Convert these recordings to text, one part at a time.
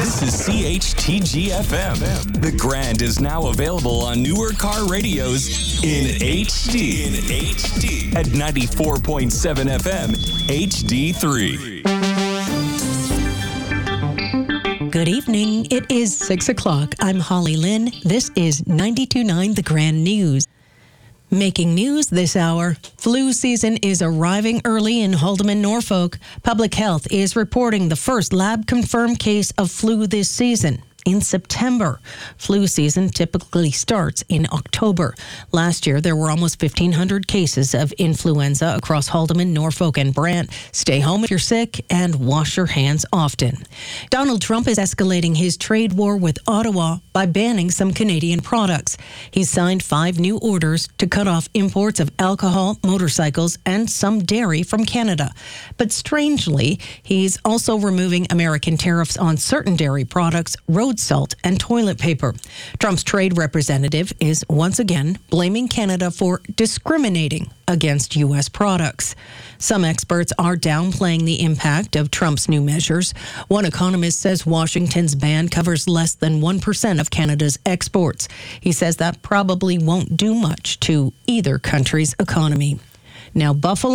This is CHTG-FM. The Grand is now available on newer car radios in HD. At 94.7 FM, HD3. Good evening. It is 6 o'clock. I'm Holly Lynn. This is 92.9 The Grand News. Making news this hour, flu season is arriving early in Haldimand, Norfolk. Public Health is reporting the first lab-confirmed case of flu this season. In September. Flu season typically starts in October. Last year, there were almost 1,500 cases of influenza across Haldimand, Norfolk, and Brant. Stay home if you're sick and wash your hands often. Donald Trump is escalating his trade war with Ottawa by banning some Canadian products. He's signed 5 new orders to cut off imports of alcohol, motorcycles, and some dairy from Canada. But strangely, he's also removing American tariffs on certain dairy products, road salt, and toilet paper. Trump's trade representative is once again blaming Canada for discriminating against U.S. products. Some experts are downplaying the impact of Trump's new measures. One economist says Washington's ban covers less than 1% of Canada's exports. He says that probably won't do much to either country's economy. Now,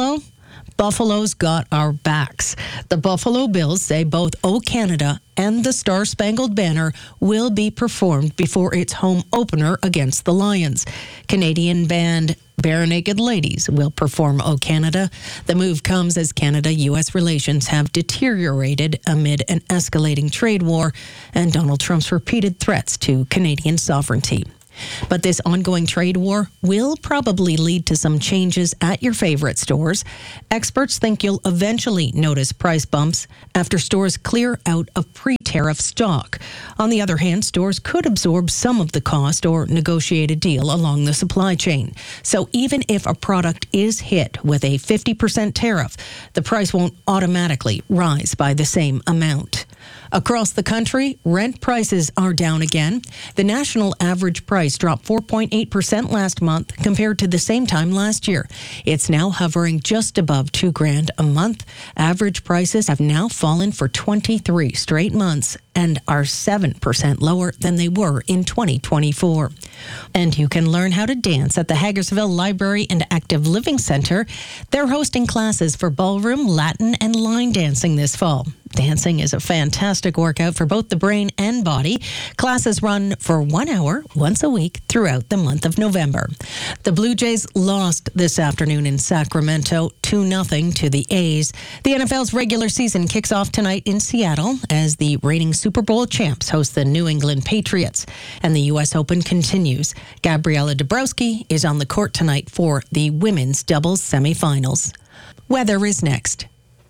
Buffalo's got our backs. The Buffalo Bills say both O Canada and the Star-Spangled Banner will be performed before its home opener against the Lions. Canadian band Bare Naked Ladies will perform O Canada. The move comes as Canada-U.S. relations have deteriorated amid an escalating trade war and Donald Trump's repeated threats to Canadian sovereignty. But this ongoing trade war will probably lead to some changes at your favorite stores. Experts think you'll eventually notice price bumps after stores clear out of pre-tariff stock. On the other hand, stores could absorb some of the cost or negotiate a deal along the supply chain. So even if a product is hit with a 50% tariff, the price won't automatically rise by the same amount. Across the country, rent prices are down again. The national average price dropped 4.8% last month compared to the same time last year. It's now hovering just above $2,000 a month. Average prices have now fallen for 23 straight months and are 7% lower than they were in 2024. And you can learn how to dance at the Hagersville Library and Active Living Center. They're hosting classes for ballroom, Latin, and line dancing this fall. Dancing is a fantastic workout for both the brain and body. Classes run for 1 hour once a week throughout the month of November. The Blue Jays lost this afternoon in Sacramento 2-0 to the A's. The NFL's regular season kicks off tonight in Seattle as the reigning Super Bowl champs host the New England Patriots. And the U.S. Open continues. Gabriela Dabrowski is on the court tonight for the women's doubles semifinals. Weather is next.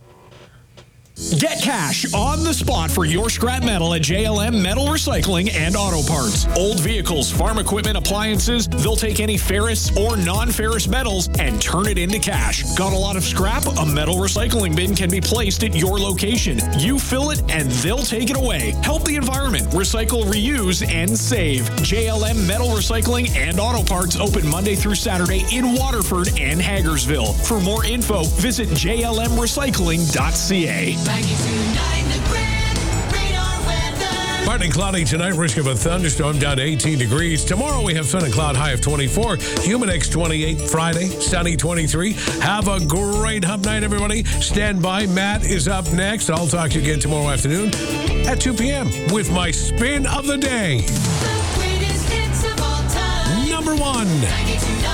Get cash on the spot for your scrap metal at JLM Metal Recycling and Auto Parts. Old vehicles, farm equipment, appliances, they'll take any ferrous or non-ferrous metals and turn it into cash. Got a lot of scrap? A metal recycling bin can be placed at your location. You fill it and they'll take it away. Help the environment. Recycle, reuse, and save. JLM Metal Recycling and Auto Parts open Monday through Saturday in Waterford and Hagersville. For more info, visit jlmrecycling.ca. 92.9 The Grand Radar Weather. Partly cloudy tonight, risk of a thunderstorm down to 18 degrees. Tomorrow we have sun and cloud, high of 24. Humidex 28. Friday, sunny 23. Have a great hump night, everybody. Stand by. Matt is up next. I'll talk to you again tomorrow afternoon at 2 p.m. with my spin of the day. The greatest hits of all time. Number 1. 92.9